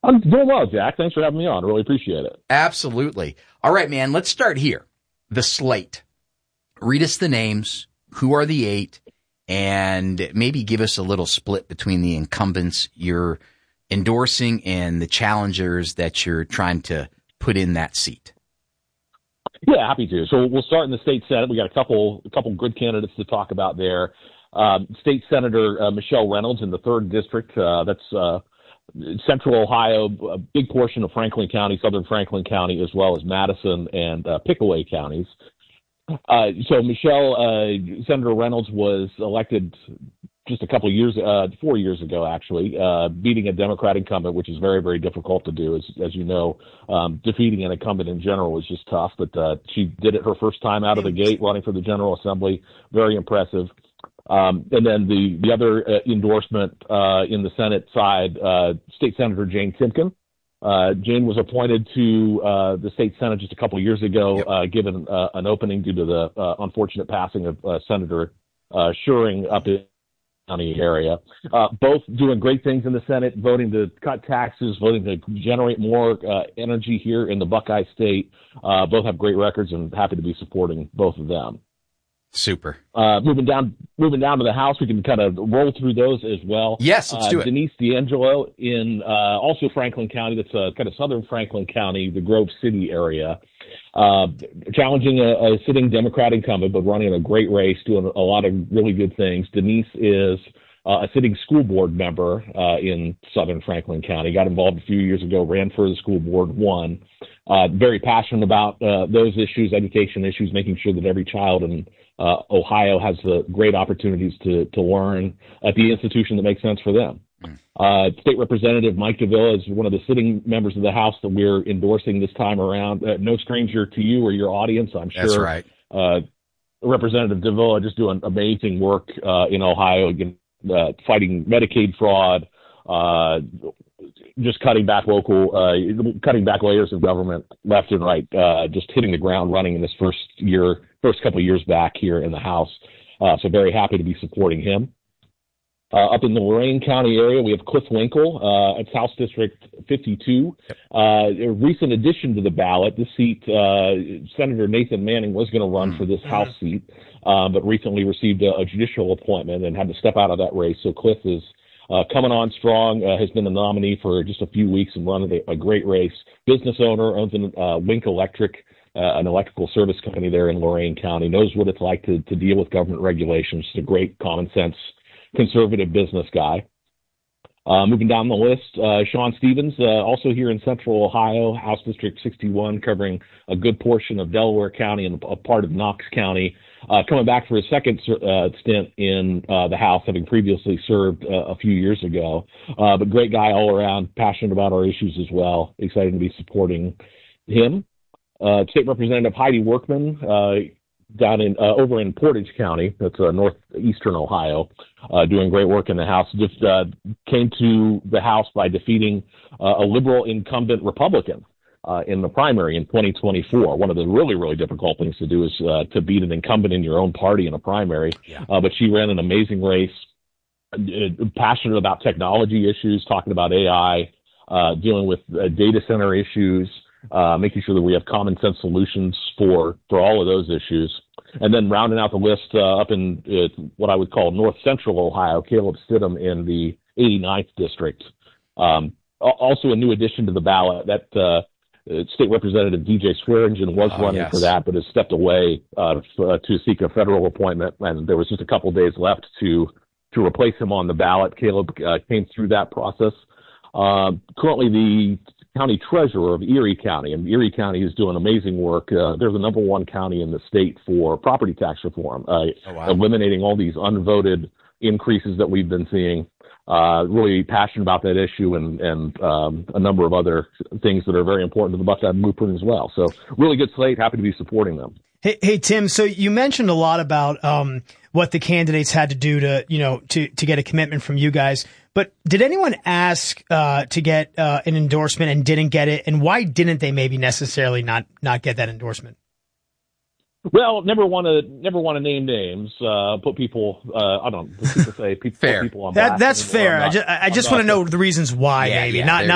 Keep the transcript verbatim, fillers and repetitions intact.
I'm doing well, Jack. Thanks for having me on. I really appreciate it. Absolutely. All right, man, let's start here. The slate. Read us the names. Who are the eight? And maybe give us a little split between the incumbents you're endorsing and the challengers that you're trying to put in that seat. Yeah, happy to. So we'll start in the state Senate. We got a couple, a couple good candidates to talk about there. Um, State Senator uh, Michelle Reynolds in the third district. Uh, that's uh, Central Ohio, a big portion of Franklin County, Southern Franklin County, as well as Madison and uh, Pickaway counties. Uh, so Michelle, uh, Senator Reynolds was elected just a couple of years, uh, four years ago, actually, uh, beating a Democrat incumbent, which is very, very difficult to do. As, as you know, um, defeating an incumbent in general is just tough, but uh, she did it her first time out of the gate running for the General Assembly. Very impressive. Um, and then the, the other uh, endorsement uh, in the Senate side, uh, State Senator Jane Timken. Uh, Jane was appointed to uh, the state Senate just a couple of years ago, yep. uh, given uh, an opening due to the uh, unfortunate passing of uh, Senator uh, Schuring up in the county area. Uh, both doing great things in the Senate, voting to cut taxes, voting to generate more uh, energy here in the Buckeye State. Uh, both have great records, and happy to be supporting both of them. Super. Uh, moving down, moving down to the House, we can kind of roll through those as well. Yes, let's uh, do it. Denise D'Angelo in uh, also Franklin County. That's uh, kind of Southern Franklin County, the Grove City area. Uh, challenging a, a sitting Democrat incumbent, but running a great race, doing a lot of really good things. Denise is uh, a sitting school board member uh, in Southern Franklin County. Got involved a few years ago, ran for the school board, won. Uh, very passionate about uh, those issues, education issues, making sure that every child in uh, Ohio has the great opportunities to to learn at the institution that makes sense for them. Uh, State Representative Mike Davila is one of the sitting members of the House that we're endorsing this time around. Uh, no stranger to you or your audience, I'm sure. That's right. Uh, Representative Davila just doing amazing work uh, in Ohio, uh, fighting Medicaid fraud, uh, just cutting back local, uh, cutting back layers of government left and right, uh, just hitting the ground running in this first year, first couple of years back here in the House. Uh, so very happy to be supporting him. Uh, up in the Lorain County area, we have Cliff Winkle. Uh, it's House District fifty-two. Uh, a recent addition to the ballot. This seat, uh, Senator Nathan Manning was going to run mm-hmm. for this House seat, uh, but recently received a, a judicial appointment and had to step out of that race. So Cliff is uh, coming on strong, uh, has been a nominee for just a few weeks and running a, a great race. Business owner, owns an uh, Wink Electric, uh, an electrical service company there in Lorain County, knows what it's like to, to deal with government regulations. Just a great common sense conservative business guy. Uh, moving down the list, uh, Sean Stevens, uh, also here in Central Ohio, House District sixty-one, covering a good portion of Delaware County and a part of Knox County, uh, coming back for a second uh, stint in uh, the House, having previously served uh, a few years ago. Uh, but great guy all around, passionate about our issues as well. Excited to be supporting him. Uh, State Representative Heidi Workman, uh, down in uh, over in Portage County, that's uh, northeastern Ohio, uh, doing great work in the House. Just uh, came to the House by defeating uh, a liberal incumbent Republican uh, in the primary in twenty twenty-four. One of the really, really difficult things to do is uh, to beat an incumbent in your own party in a primary. Yeah. Uh, but she ran an amazing race, uh, passionate about technology issues, talking about A I, uh, dealing with uh, data center issues, Uh, making sure that we have common sense solutions for, for all of those issues. And then rounding out the list uh, up in uh, what I would call north central Ohio, Caleb Stidham in the eighty-ninth district. Um, also a new addition to the ballot. That uh, State Representative D J Swearingen was oh, running yes. for that, but has stepped away uh, f- uh, to seek a federal appointment. And there was just a couple days left to, to replace him on the ballot. Caleb uh, came through that process. Uh, currently the county treasurer of Erie County, and Erie County is doing amazing work. Uh, they're the number one county in the state for property tax reform, uh, oh, wow. eliminating all these unvoted increases that we've been seeing. Uh, really passionate about that issue and, and um, a number of other things that are very important to the Buckeye movement as well. So really good slate. Happy to be supporting them. Hey, hey, Tim, so you mentioned a lot about um, what the candidates had to do to, you know, to, to get a commitment from you guys. But did anyone ask uh, to get uh, an endorsement and didn't get it? And why didn't they maybe necessarily not not get that endorsement? Well, never want to never want to name names. Uh, put people. Uh, I don't. People say people. Fair. Put people on that, that's anymore. fair. Not, I just I just want to know the reasons why. Yeah, maybe yeah, not.